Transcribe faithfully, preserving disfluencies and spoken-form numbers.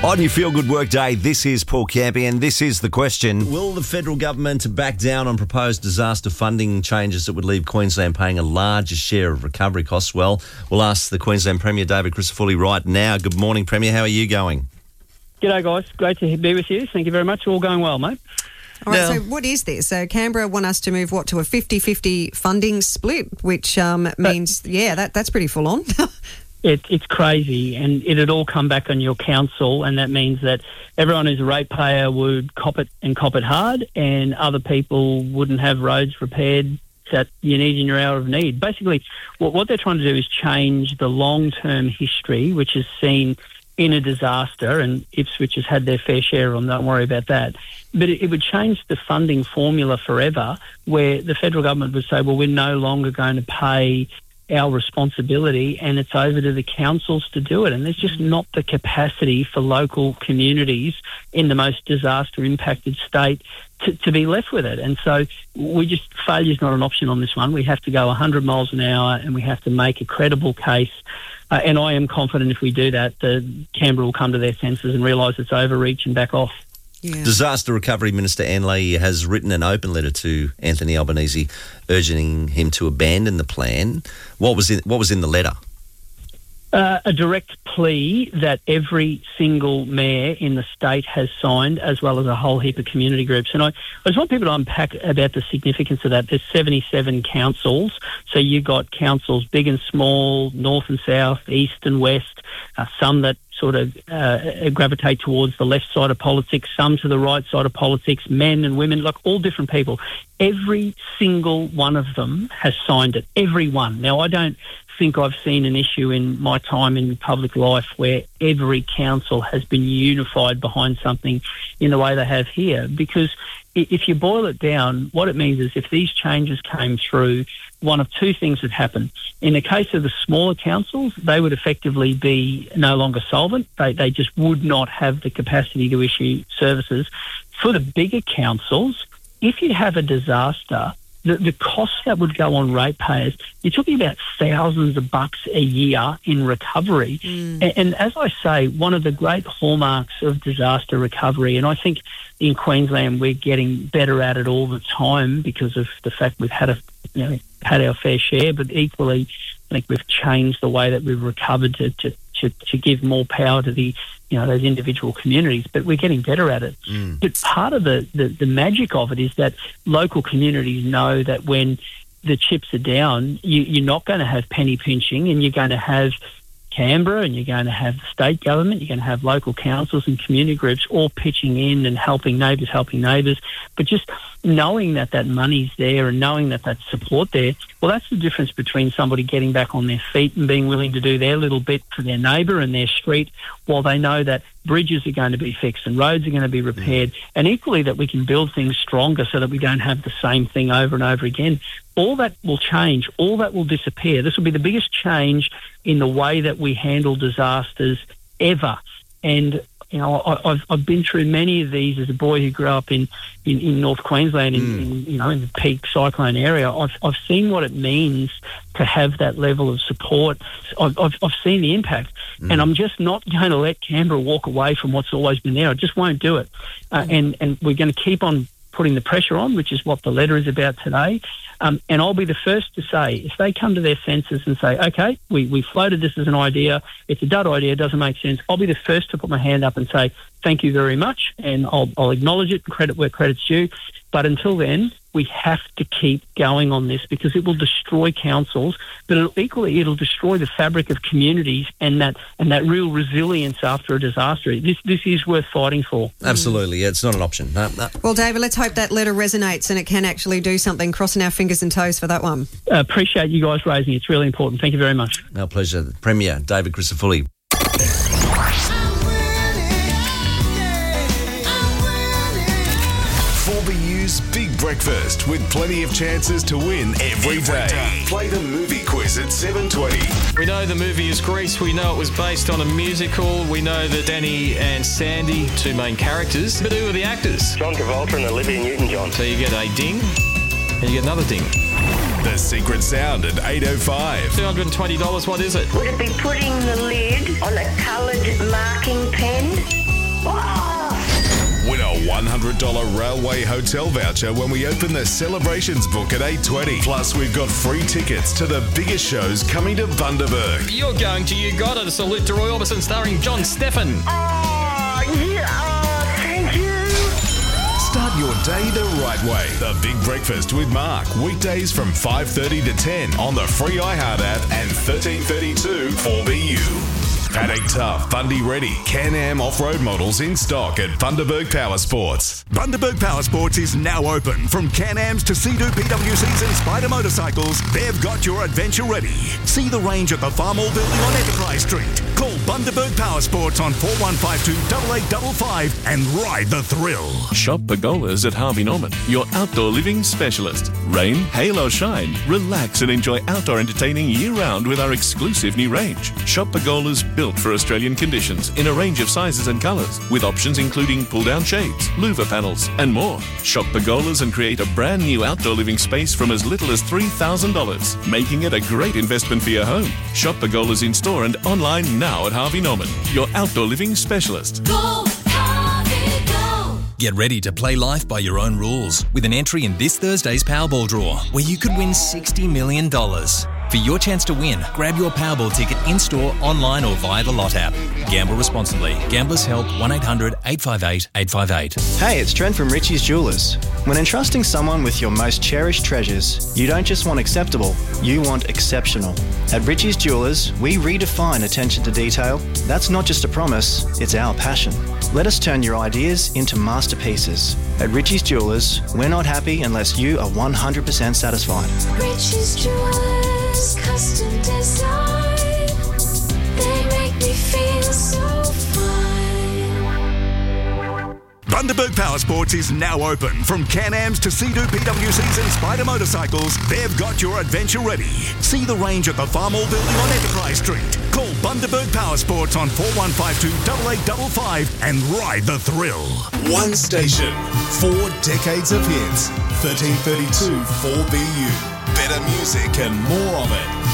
On your Feel Good Work Day, this is Paul Campy, and this is the question. Will the federal government back down on proposed disaster funding changes that would leave Queensland paying a larger share of recovery costs? Well, we'll ask the Queensland Premier, David Crisafulli, right now. Good morning, Premier. How are you going? G'day, guys. Great to be with you. Thank you very much. All going well, mate. All right, Now- so what is this? So Canberra want us to move, what, to a fifty-fifty funding split, which um, means, yeah, that that's pretty full on. It, it's crazy, and it'd all come back on your council, and that means that everyone who's a ratepayer would cop it and cop it hard, and other people wouldn't have roads repaired that you need in your hour of need. Basically, what, what they're trying to do is change the long-term history, which is seen in a disaster, and Ipswich has had their fair share of them, don't worry about that. But it, it would change the funding formula forever, where the federal government would say, well, we're no longer going to pay our responsibility, and it's over to the councils to do it. And there's just not the capacity for local communities in the most disaster-impacted state to, to be left with it. And so we just, failure's not an option on this one. We have to go one hundred miles an hour, and we have to make a credible case. Uh, and I am confident if we do that, the Canberra will come to their senses and realise it's overreach and back off. Yeah. Disaster Recovery Minister Anne Leahy has written an open letter to Anthony Albanese urging him to abandon the plan. What was in, what was in the letter? Uh, a direct plea that every single mayor in the state has signed, as well as a whole heap of community groups. And I, I just want people to unpack about the significance of that. There's seventy-seven councils, so you've got councils big and small, north and south, east and west, uh, some that sort of uh, gravitate towards the left side of politics, some to the right side of politics, men and women, like all different people. Every single one of them has signed it, every one. Now, I don't think I've seen an issue in my time in public life where every council has been unified behind something in the way they have here, because if you boil it down, what it means is if these changes came through, one of two things would happen. In the case of the smaller councils, they would effectively be no longer solvent. They, they just would not have the capacity to issue services. For the bigger councils, if you have a disaster, the, the costs that would go on ratepayers, you're talking about thousands of bucks a year in recovery. Mm. And, and as I say, one of the great hallmarks of disaster recovery, and I think in Queensland we're getting better at it all the time because of the fact we've had a you know had our fair share, but equally I think we've changed the way that we've recovered to to, to, to give more power to the you know those individual communities, but we're getting better at it. Mm. But part of the, the, the magic of it is that local communities know that when the chips are down, you, you're not going to have penny pinching, and you're going to have Canberra, and you're going to have the state government, you're going to have local councils and community groups all pitching in and helping neighbours, helping neighbours. But just knowing that that money's there and knowing that that's support there, well, that's the difference between somebody getting back on their feet and being willing to do their little bit for their neighbour and their street, while they know that bridges are going to be fixed and roads are going to be repaired, and equally that we can build things stronger so that we don't have the same thing over and over again. All that will change. All that will disappear. This will be the biggest change in the way that we handle disasters ever. And, you know, I, I've, I've been through many of these as a boy who grew up in, in, in North Queensland, in, mm. in, you know, in the peak cyclone area. I've, I've seen what it means to have that level of support. I've, I've, I've seen the impact. Mm. And I'm just not going to let Canberra walk away from what's always been there. I just won't do it. Uh, mm. and, and we're going to keep on putting the pressure on, which is what the letter is about today. Um, and I'll be the first to say, if they come to their senses and say, okay, we, we floated this as an idea, it's a dud idea, it doesn't make sense, I'll be the first to put my hand up and say, thank you very much, and I'll, I'll acknowledge it and credit where credit's due. But until then, we have to keep going on this, because it will destroy councils, but it'll, equally it'll destroy the fabric of communities and that and that real resilience after a disaster. This this is worth fighting for. Absolutely, yeah, it's not an option. No, no. Well, David, let's hope that letter resonates and it can actually do something. Crossing our fingers and toes for that one. Uh, appreciate you guys raising it. It's really important. Thank you very much. Our pleasure. Premier David Crisafulli. Big breakfast with plenty of chances to win every day. Play the movie quiz at seven twenty. We know the movie is Grease. We know it was based on a musical. We know that Danny and Sandy, two main characters. But who are the actors? John Travolta and Olivia Newton-John. So you get a ding and you get another ding. The secret sound at eight oh five. two hundred twenty dollars, what is it? Would it be putting the lid on a coloured marking pen? Win a one hundred dollars Railway Hotel voucher when we open the celebrations book at eight twenty. Plus, we've got free tickets to the biggest shows coming to Bundaberg. You're going to You Got It, a salute to Roy Orbison starring John Steffen. Oh, yeah. Oh, thank you. Start your day the right way. The Big Breakfast with Mark. Weekdays from five thirty to ten on the free iHeart app and thirteen thirty-two four B U. Paddock Tough, Bundy Ready, Can-Am off-road models in stock at Bundaberg Power Sports. Bundaberg Power Sports is now open. From Can-Ams to Sea-Doo P W Cs and Spider motorcycles, they've got your adventure ready. See the range at the Farmall building on Enterprise Street. Call Bundaberg Power Sports on four one five two, eight eight five five and ride the thrill. Shop Pergolas at Harvey Norman, your outdoor living specialist. Rain, hail or shine, relax and enjoy outdoor entertaining year-round with our exclusive new range. Shop Pergolas built for Australian conditions in a range of sizes and colours, with options including pull-down shades, louver panels and more. Shop Pergolas and create a brand new outdoor living space from as little as three thousand dollars, making it a great investment for your home. Shop Pergolas in store and online now at Harvey Norman, your outdoor living specialist. Go, Harvey, go! Get ready to play life by your own rules with an entry in this Thursday's Powerball draw, where you could win sixty million dollars. For your chance to win, grab your Powerball ticket in-store, online or via the Lot app. Gamble responsibly. Gamblers Help one eight hundred eight five eight eight five eight. Hey, it's Trent from Richie's Jewelers. When entrusting someone with your most cherished treasures, you don't just want acceptable, you want exceptional. At Richie's Jewelers, we redefine attention to detail. That's not just a promise, it's our passion. Let us turn your ideas into masterpieces. At Richie's Jewelers, we're not happy unless you are one hundred percent satisfied. Richie's Jewelers, custom design. They make me feel so fine. Bundaberg Power Sports is now open. From Can-Ams to Sea-Doo P W Cs and Spider motorcycles, they've got your adventure ready. See the range at the Farmall building on Enterprise Street. Call Bundaberg Power Sports on four one five two, eight eight five five and ride the thrill. One station, four decades of hits. thirteen thirty-two four B U. Better music and more of it.